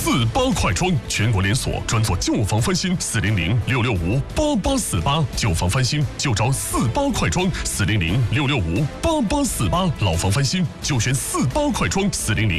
48快装，全国连锁，专做旧房翻新，400-665-8848，旧房翻新就找48快装，400-665-8848，老房翻新就选48快装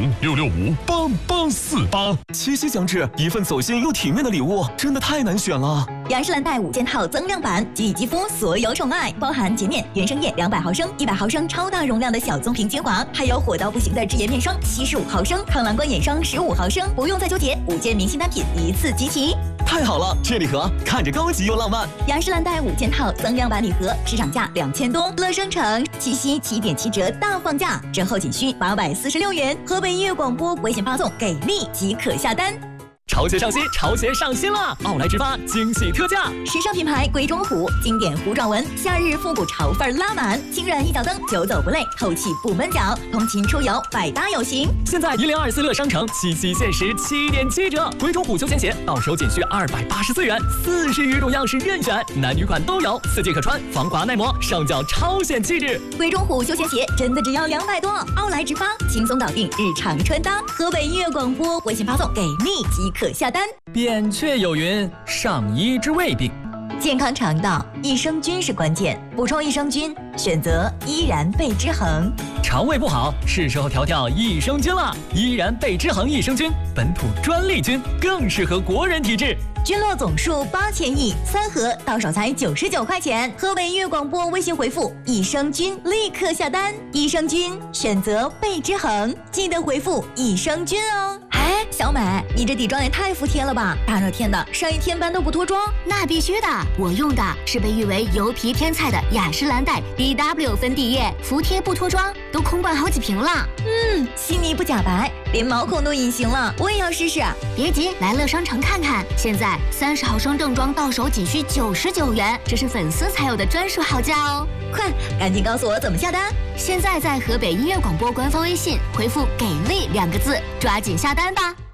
，400-665-8848。 七夕将至，一份走心又体面的礼物，真的太难选了。 雅诗兰黛5件套增量版，给予肌肤所有宠爱，包含洁面、原生液200毫升、100毫升超大容量的小棕瓶精华，还有火到不行的智颜面霜75毫升、抗蓝光眼霜15毫升，不用再纠结，5件明星单品一次集齐。 太好了，这礼盒看着高级又浪漫。 雅诗兰黛5件套增量版礼盒，市场价2000多，乐商城七夕7.7折大放价，折后仅需846元。河北音乐广播微信发送给力即可下单。 潮鞋上新，潮鞋上新了！奥莱直发惊喜特价， 时尚品牌贵中虎经典糊状纹，夏日复古潮范拉满，轻软一脚蹬，久走不累，透气不闷脚，通勤出游百搭有型。 现在1024乐商城七夕限时7.7折，贵中虎休闲鞋到手仅需284元，40余种样式任选，男女款都有，4季可穿，防滑耐磨，上脚超显气质。 贵中虎休闲鞋真的只要200多，奥莱直发轻松搞定日常穿搭。河北音乐广播微信发送给力即可下单。 扁鹊有云：上医之未病。 健康肠道，益生菌是关键，补充益生菌，选择依然贝之恒。 肠胃不好，是时候调调益生菌了。依然贝之恒益生菌，本土专利菌，更适合国人体质。 菌落总数8000亿，3盒到手才99块钱。河北音乐广播微信回复益生菌，立刻下单。益生菌选择贝之恒，记得回复益生菌哦。哎，小美，你这底妆也太服帖了吧！大热天的，上一天班都不脱妆？ 那必须的，我用的是被誉为油皮天菜的雅诗兰黛 BW 粉底液，服帖不脱妆，都空灌好几瓶了。 细腻不假白，连毛孔都隐形了，我也要试试。 别急，来乐商城看看，现在30毫升正装到手仅需99元，这是粉丝才有的专属好价哦！ 快，赶紧告诉我怎么下单！ 现在在河北音乐广播官方微信回复“给力”2个字，抓紧下单吧。